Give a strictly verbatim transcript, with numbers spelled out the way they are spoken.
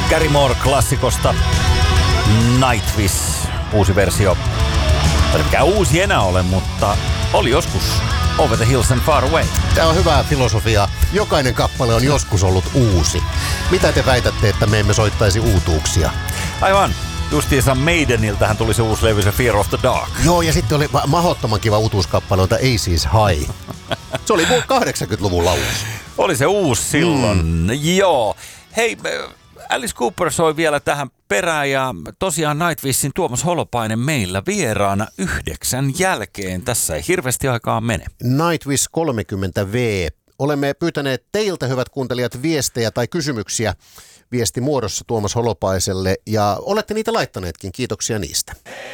Gary Moore-klassikosta Nightwish, uusi versio. Ei mikään uusi enää ole, mutta oli joskus Over the Hills and Far Away. Tämä on hyvää filosofiaa. Jokainen kappale on joskus ollut uusi. Mitä te väitätte, että me emme soittaisi uutuuksia? Aivan. Justiinsa Maideniltähän tuli se uusi levy, se Fear of the Dark. Joo, ja sitten oli mahdottoman kiva uutuuskappale, jota Aces High. Se oli kahdeksankymmentäluvun laulu. Oli se uusi silloin, mm. Joo. Hei, Alice Cooper soi vielä tähän perään ja tosiaan Nightwishin Tuomas Holopainen meillä vieraana yhdeksän jälkeen. Tässä ei hirveästi aikaa mene. Nightwish kolmekymmentä V. Olemme pyytäneet teiltä, hyvät kuuntelijat, viestejä tai kysymyksiä viestimuodossa Tuomas Holopaiselle ja olette niitä laittaneetkin. Kiitoksia niistä.